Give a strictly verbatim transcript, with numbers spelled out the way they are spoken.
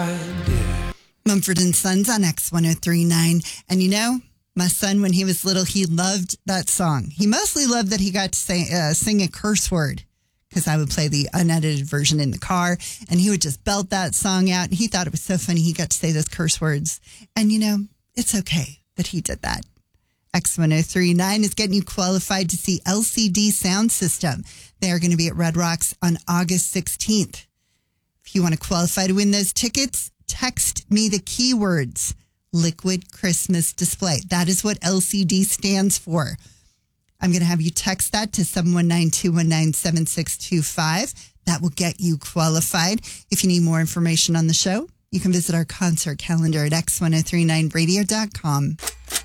Mumford and Sons on X one oh three point nine. And you know, my son, when he was little, he loved that song. He mostly loved that he got to say, uh, sing a curse word, because I would play the unedited version in the car, and he would just belt that song out. And he thought it was so funny he got to say those curse words. And, you know, it's okay that he did that. X one oh three point nine is getting you qualified to see L C D Sound System. They are going to be at Red Rocks on August sixteenth. If you want to qualify to win those tickets, text me the keywords Liquid Christmas Display. That is what L C D stands for. I'm going to have you text that to seven one nine, two one nine, seven six two five. That will get you qualified. If you need more information on the show, you can visit our concert calendar at x ten thirty-nine radio dot com.